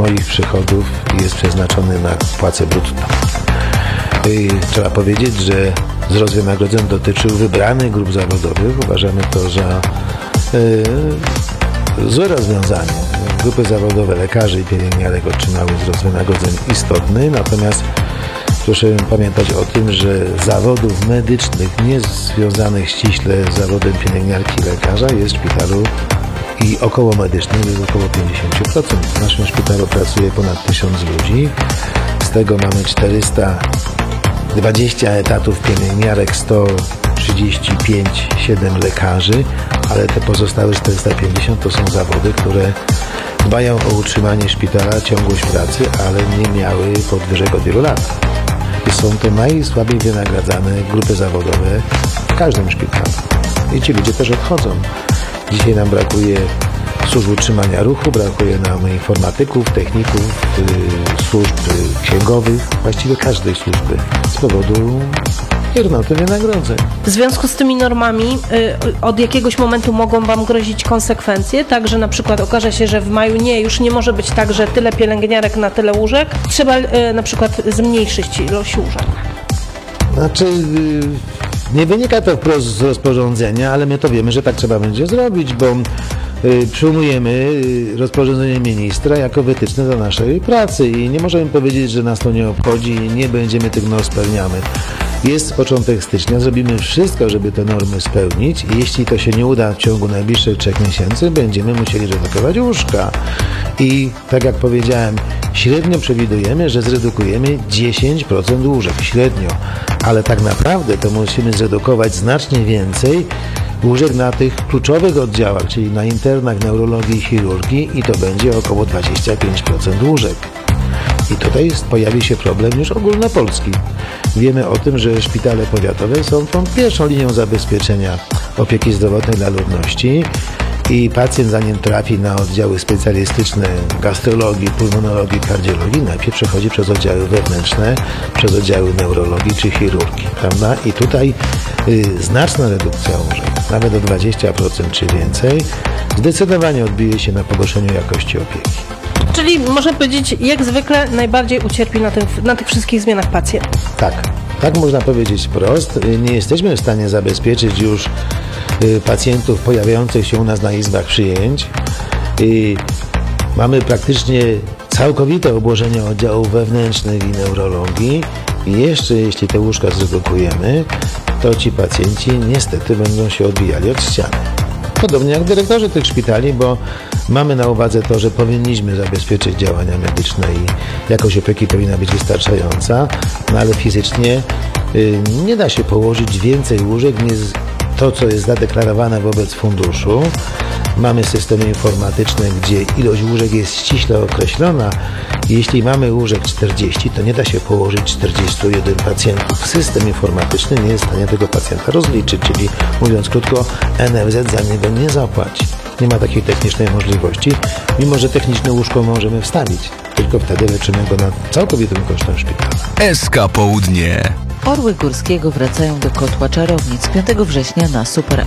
moich przychodów jest przeznaczony na płacę brutto. Trzeba powiedzieć, że wzrost wynagrodzeń dotyczył wybranych grup zawodowych. Uważamy to za złe rozwiązanie. Grupy zawodowe lekarzy i pielęgniarek otrzymały wzrost wynagrodzeń istotny, natomiast proszę pamiętać o tym, że zawodów medycznych nie związanych ściśle z zawodem pielęgniarki i lekarza jest w szpitalu i około medycznym jest około 50%. W naszym szpitalu pracuje ponad 1000 ludzi, z tego mamy 420 etatów pielęgniarek, 135,7 lekarzy, ale te pozostałe 450 to są zawody, które dbają o utrzymanie szpitala, ciągłość pracy, ale nie miały podwyżek od wielu lat. I są to najsłabiej wynagradzane grupy zawodowe w każdym szpitalu. I ci ludzie też odchodzą. Dzisiaj nam brakuje służb utrzymania ruchu, brakuje nam informatyków, techników, służb księgowych, właściwie każdej służby z powodu biernoty wynagrodzeń. W związku z tymi normami od jakiegoś momentu mogą Wam grozić konsekwencje, tak, że na przykład okaże się, że w maju już nie może być tak, że tyle pielęgniarek na tyle łóżek, trzeba na przykład zmniejszyć ilość łóżek. Znaczy, nie wynika to wprost z rozporządzenia, ale my to wiemy, że tak trzeba będzie zrobić, bo przyjmujemy rozporządzenie ministra jako wytyczne do naszej pracy i nie możemy powiedzieć, że nas to nie obchodzi i nie będziemy tych norm spełniamy. Jest początek stycznia, zrobimy wszystko, żeby te normy spełnić i jeśli to się nie uda w ciągu najbliższych 3 miesięcy, będziemy musieli redukować łóżka. I tak jak powiedziałem, średnio przewidujemy, że zredukujemy 10% łóżek, średnio, ale tak naprawdę to musimy zredukować znacznie więcej łóżek na tych kluczowych oddziałach, czyli na internach, neurologii i chirurgii i to będzie około 25% łóżek. I tutaj pojawi się problem już ogólnopolski. Wiemy o tym, że szpitale powiatowe są tą pierwszą linią zabezpieczenia opieki zdrowotnej dla ludności i pacjent zanim trafi na oddziały specjalistyczne gastrologii, pulmonologii, kardiologii, najpierw przechodzi przez oddziały wewnętrzne, przez oddziały neurologii czy chirurgii, prawda? I tutaj znaczna redukcja łóżek, nawet o 20% czy więcej, zdecydowanie odbije się na pogorszeniu jakości opieki. Czyli można powiedzieć, jak zwykle najbardziej ucierpi na tych wszystkich zmianach pacjent. Tak można powiedzieć wprost. Nie jesteśmy w stanie zabezpieczyć już pacjentów pojawiających się u nas na izbach przyjęć. Mamy praktycznie całkowite obłożenie oddziałów wewnętrznych i neurologii i jeszcze jeśli te łóżka zredukujemy, to ci pacjenci niestety będą się odbijali od ściany. Podobnie jak dyrektorzy tych szpitali, bo mamy na uwadze to, że powinniśmy zabezpieczyć działania medyczne i jakość opieki powinna być wystarczająca, no ale fizycznie nie da się położyć więcej łóżek niż to, co jest zadeklarowane wobec funduszu. Mamy systemy informatyczne, gdzie ilość łóżek jest ściśle określona. Jeśli mamy łóżek 40, to nie da się położyć 41 pacjentów. System informatyczny nie jest w stanie tego pacjenta rozliczyć, czyli mówiąc krótko, NFZ za niego nie zapłaci. Nie ma takiej technicznej możliwości, mimo że techniczne łóżko możemy wstawić. Tylko wtedy leczymy go nad całkowitym kosztem szpitala. SK Południe. Orły Górskiego wracają do Kotła Czarownic. 5 września na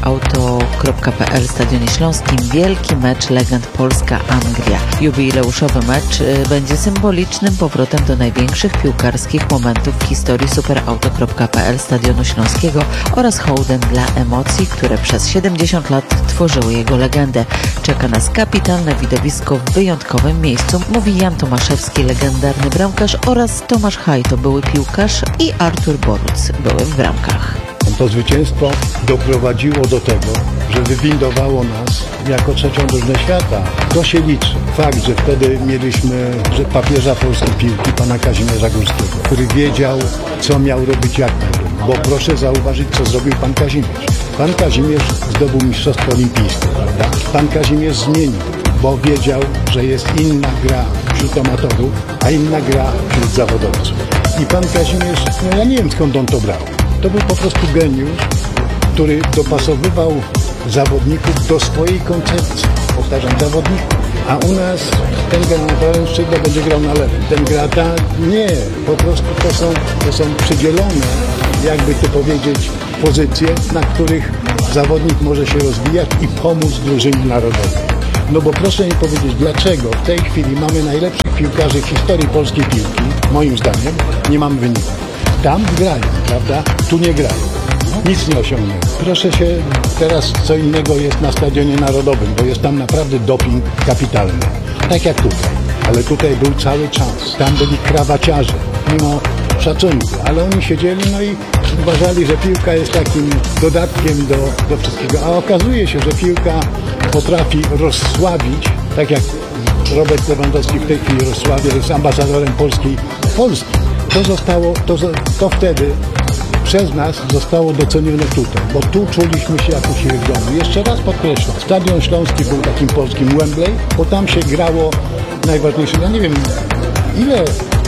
superauto.pl Stadionie Śląskim wielki mecz legend Polska-Anglia. Jubileuszowy mecz będzie symbolicznym powrotem do największych piłkarskich momentów w historii superauto.pl Stadionu Śląskiego oraz hołdem dla emocji, które przez 70 lat tworzyły jego legendę. Czeka nas kapitalne widowisko w wyjątkowym miejscu, mówi Jan Tomaszewski, legendarny bramkarz, oraz Tomasz Hajto, były piłkarz, i Artur Boruc, były w bramkach. To zwycięstwo doprowadziło do tego, że wywindowało nas jako trzecią drużynę świata. To się liczy. Fakt, że wtedy mieliśmy papieża polskiej piłki, pana Kazimierza Górskiego, który wiedział, co miał robić, jak miał robić. Bo proszę zauważyć, co zrobił pan Kazimierz. Pan Kazimierz zdobył mistrzostwo olimpijskie, prawda? Pan Kazimierz zmienił, bo wiedział, że jest inna gra wśród amatorów, a inna gra wśród zawodowców. I pan Kazimierz, ja nie wiem, skąd on to brał. To był po prostu geniusz, który dopasowywał zawodników do swojej koncepcji. Powtarzam, zawodników. A u nas ten gra na prawym skrzydle będzie grał na lewym. Ten gra tak. Nie. Po prostu to są przydzielone, jakby to powiedzieć, pozycje, na których zawodnik może się rozwijać i pomóc drużynie narodowej. No bo proszę mi powiedzieć, dlaczego w tej chwili mamy najlepszych piłkarzy w historii polskiej piłki, moim zdaniem, nie mamy wyników. Tam grają, prawda? Tu nie grają. Nic nie osiągnęli. Proszę się, teraz co innego jest na Stadionie Narodowym, bo jest tam naprawdę doping kapitalny. Tak jak tutaj. Ale tutaj był cały czas. Tam byli krawaciarze, mimo szacunku. Ale oni siedzieli, no i uważali, że piłka jest takim dodatkiem do wszystkiego. A okazuje się, że piłka potrafi rozsławić, tak jak Robert Lewandowski w tej chwili rozsławia, jest ambasadorem Polski. To wtedy przez nas zostało docenione tutaj, bo tu czuliśmy się jak u siebie w domu. Jeszcze raz podkreślam, Stadion Śląski był takim polskim Wembley, bo tam się grało najważniejsze. Ja nie wiem, ile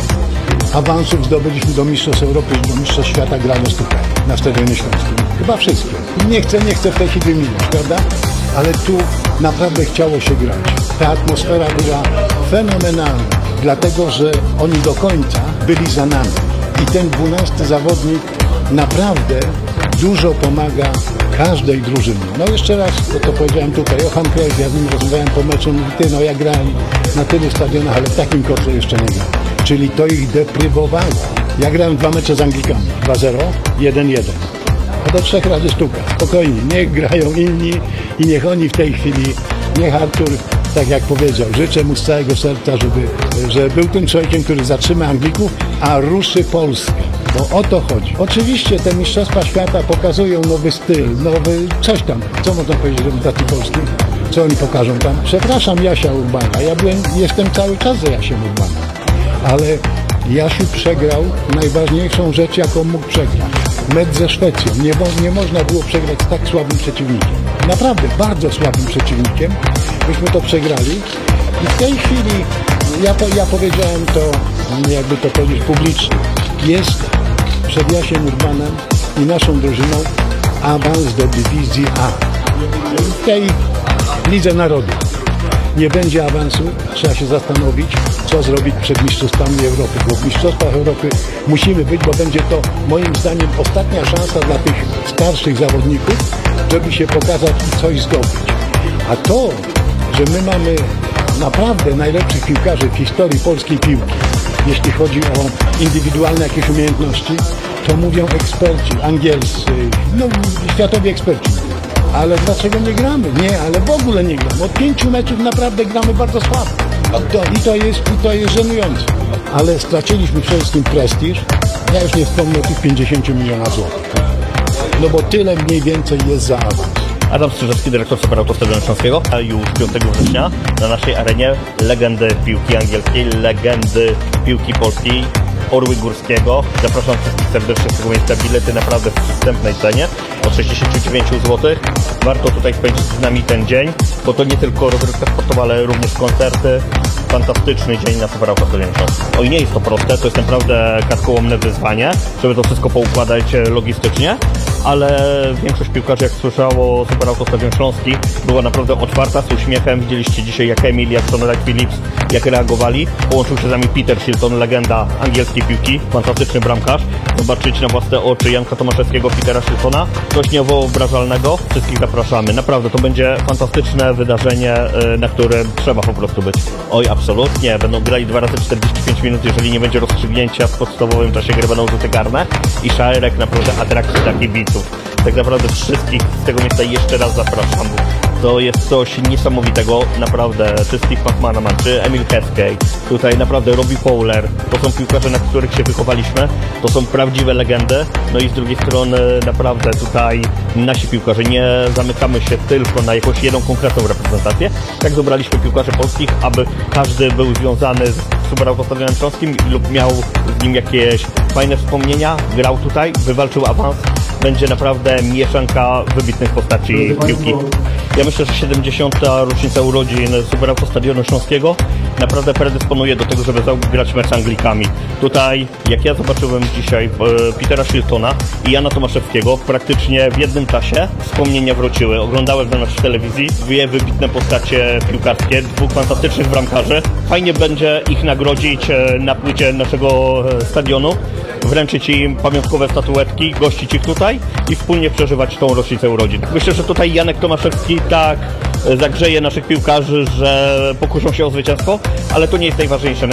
awansów zdobyliśmy do Mistrzostw Europy i do Mistrzostw Świata grając tutaj, na Stadionie Śląskim. Chyba wszystkie. Nie chcę w tej chwili wymieniać, prawda? Ale tu naprawdę chciało się grać. Ta atmosfera była fenomenalna, dlatego że oni do końca byli za nami. I ten 12 zawodnik naprawdę dużo pomaga każdej drużynie. No jeszcze raz, to powiedziałem tutaj, Johan Cruyff, ja z nim rozmawiałem po meczu, mówi, ja grałem na tylu stadionach, ale w takim kotle jeszcze nie grałem. Czyli to ich deprywowało. Ja grałem 2 mecze z Anglikami, 2-0, 1-1. A do 3 razy sztuka, spokojnie, niech grają inni i niech oni w tej chwili, niech Artur, tak jak powiedział, życzę mu z całego serca, żeby był tym człowiekiem, który zatrzyma Anglików, a ruszy Polskę. Bo o to chodzi. Oczywiście te Mistrzostwa Świata pokazują nowy styl, nowy coś tam. Co można powiedzieć o reprezentacji polskiej? Co oni pokażą tam? Przepraszam Jasia Urbana. Jestem cały czas za Jasiem Urbanem. Ale Jasiu przegrał najważniejszą rzecz, jaką mógł przegrać. Mecz ze Szwecją. Nie można było przegrać z tak słabym przeciwnikiem. Naprawdę bardzo słabym przeciwnikiem. Myśmy to przegrali. I w tej chwili ja powiedziałem to, jakby to powiedzieć publicznie. Jest przed Jasiem Urbanem i naszą drużyną awans do dywizji A. W tej Lidze Narodów nie będzie awansu, trzeba się zastanowić, co zrobić przed Mistrzostwami Europy, bo w Mistrzostwach Europy musimy być, bo będzie to moim zdaniem ostatnia szansa dla tych starszych zawodników, żeby się pokazać i coś zdobyć. A to, że my mamy naprawdę najlepszych piłkarzy w historii polskiej piłki, jeśli chodzi o indywidualne jakieś umiejętności, to mówią eksperci angielscy, światowi eksperci. Ale dlaczego nie gramy? Nie, ale w ogóle nie gramy. Od 5 meczów naprawdę gramy bardzo słabo. I to jest żenujące. Ale straciliśmy przede wszystkim prestiż. Ja już nie wspomnę o tych 50 milionów złotych. No bo tyle mniej więcej jest za awans. Adam Strzyżewski, dyrektor Super Stadionu Śląskiego, a już 5 września na naszej arenie legendy piłki angielskiej, legendy piłki polskiej, Orły Górskiego. Zapraszam wszystkich serdecznie z tego miejsca. Bilety naprawdę w przystępnej cenie od 69 zł. Warto tutaj spędzić z nami ten dzień, bo to nie tylko rozrywka sportowa, ale również koncerty. Fantastyczny dzień na Super Stadionie Śląskim. Oj, nie jest to proste, to jest naprawdę karkołomne wyzwanie, żeby to wszystko poukładać logistycznie, ale większość piłkarzy, jak słyszało Super Stadion Śląski, była naprawdę otwarta, z uśmiechem. Widzieliście dzisiaj, jak Emil, jak Sonelek Phillips, jak reagowali. Połączył się z nami Peter Shilton, legenda angielskiej piłki, fantastyczny bramkarz. Zobaczyć na własne oczy Janka Tomaszewskiego, Petera Shiltona. Coś niewyobrażalnego. Wszystkich zapraszamy. Naprawdę, to będzie fantastyczne wydarzenie, na którym trzeba po prostu być. Oj, absolutnie. Będą grali 2 razy 45 minut, jeżeli nie będzie rozstrzygnięcia w podstawowym czasie gry, będą rzuty karne i Szajrek naprawdę atrakcji dla kibiców. Tak naprawdę wszystkich z tego miejsca jeszcze raz zapraszam. To jest coś niesamowitego, naprawdę, czy Steve McManaman, czy Emil Heskey, tutaj naprawdę Robbie Fowler, to są piłkarze, na których się wychowaliśmy, to są prawdziwe legendy, no i z drugiej strony naprawdę tutaj nasi piłkarze, nie zamykamy się tylko na jakąś jedną konkretną reprezentację, tak dobraliśmy piłkarzy polskich, aby każdy był związany z Super Stadionem Śląskim lub miał z nim jakieś fajne wspomnienia, grał tutaj, wywalczył awans, będzie naprawdę mieszanka wybitnych postaci piłki. Ja myślę, że 70. rocznica urodzin Super Stadionu Śląskiego naprawdę predysponuje do tego, żeby zagrać mecz z Anglikami. Tutaj, jak ja zobaczyłem dzisiaj Petera Shiltona i Jana Tomaszewskiego, praktycznie w jednym czasie wspomnienia wróciły. Oglądałem ten mecz w telewizji, 2 wybitne postacie piłkarskie, 2 fantastycznych bramkarzy. Fajnie będzie ich nagrodzić na płycie naszego stadionu, wręczyć im pamiątkowe statuetki, gościć ich tutaj i wspólnie przeżywać tą rocznicę urodzin. Myślę, że tutaj Janek Tomaszewski tak zagrzeje naszych piłkarzy, że pokuszą się o zwycięstwo, ale to nie jest najważniejsze.